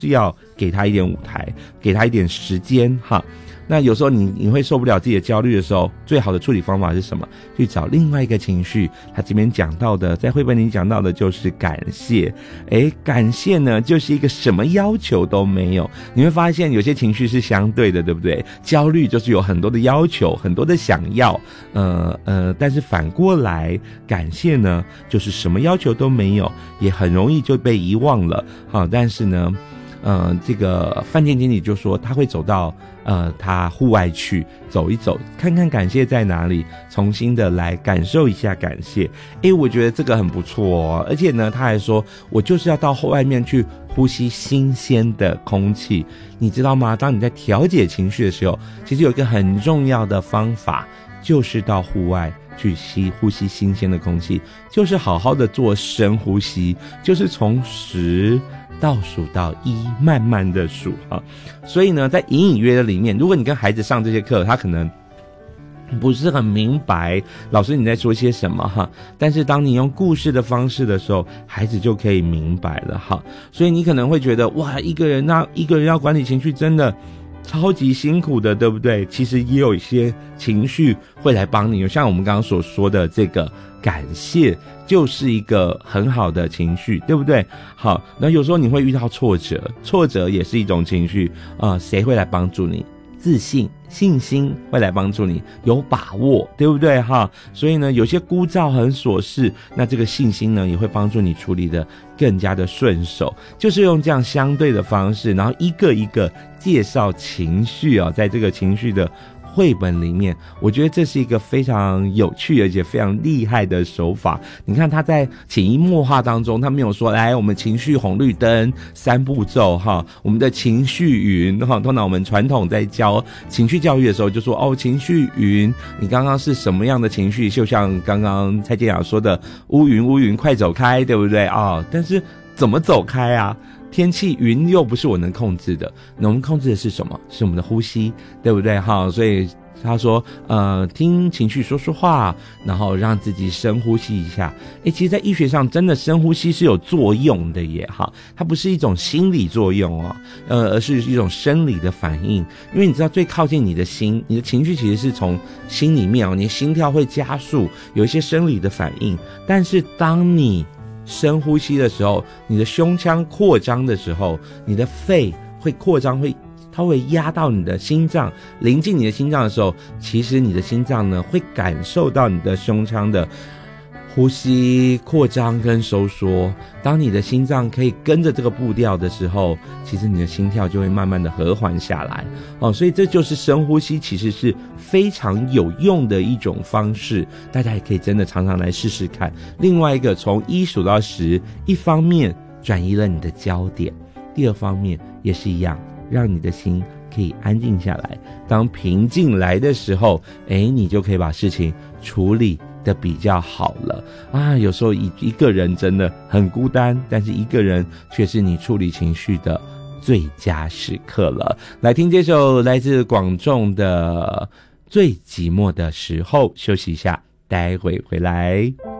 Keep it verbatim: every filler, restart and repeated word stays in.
是要给他一点舞台，给他一点时间哈。那有时候你你会受不了自己的焦虑的时候，最好的处理方法是什么？去找另外一个情绪。他这边讲到的，在绘本里讲到的就是感谢。诶，感谢呢，就是一个什么要求都没有。你会发现有些情绪是相对的，对不对？焦虑就是有很多的要求，很多的想要，呃呃，但是反过来，感谢呢，就是什么要求都没有，也很容易就被遗忘了。好，但是呢，呃，这个饭店经理就说他会走到呃他户外去走一走，看看感谢在哪里，重新的来感受一下感谢。诶，我觉得这个很不错哦。而且呢，他还说我就是要到外面去呼吸新鲜的空气。你知道吗？当你在调节情绪的时候，其实有一个很重要的方法，就是到户外去吸呼吸新鲜的空气，就是好好的做深呼吸，就是从十倒数到一，慢慢的数哈。所以呢，在隐隐约的里面，如果你跟孩子上这些课，他可能不是很明白老师你在说些什么哈，但是当你用故事的方式的时候，孩子就可以明白了哈。所以你可能会觉得哇，一个人那一个人要管理情绪真的超级辛苦的，对不对？其实也有一些情绪会来帮你，像我们刚刚所说的这个感谢，就是一个很好的情绪，对不对？好，那有时候你会遇到挫折，挫折也是一种情绪啊、呃，谁会来帮助你？自信、信心会来帮助你，有把握，对不对哈？所以呢，有些枯燥很琐事，那这个信心呢，也会帮助你处理的更加的顺手。就是用这样相对的方式，然后一个一个介绍情绪啊，在这个情绪的绘本里面，我觉得这是一个非常有趣而且非常厉害的手法。你看他在潜移默化当中，他没有说来我们情绪红绿灯三步骤哈，我们的情绪云哈，通常我们传统在教情绪教育的时候就说哦，情绪云，你刚刚是什么样的情绪？就像刚刚蔡健雅说的，乌云乌云快走开，对不对啊、哦？但是怎么走开啊？天气云又不是我能控制的，那我们控制的是什么？是我们的呼吸，对不对？哈，所以他说，呃，听情绪说说话，然后让自己深呼吸一下。诶，其实在医学上，真的深呼吸是有作用的耶，哈，它不是一种心理作用哦，呃，而是一种生理的反应。因为你知道，最靠近你的心，你的情绪其实是从心里面哦，你的心跳会加速，有一些生理的反应。但是当你深呼吸的时候，你的胸腔扩张的时候，你的肺会扩张，会它会压到你的心脏，临近你的心脏的时候，其实你的心脏呢会感受到你的胸腔的呼吸扩张跟收缩。当你的心脏可以跟着这个步调的时候，其实你的心跳就会慢慢的和缓下来哦。所以这就是深呼吸，其实是非常有用的一种方式，大家也可以真的常常来试试看。另外一个，从一数到十，一方面转移了你的焦点，第二方面也是一样，让你的心可以安静下来。当平静来的时候，诶，你就可以把事情处理的比较好了啊。有时候一一个人真的很孤单，但是一个人却是你处理情绪的最佳时刻了。来听这首来自广仲的《最寂寞的时候》，休息一下，待会回来。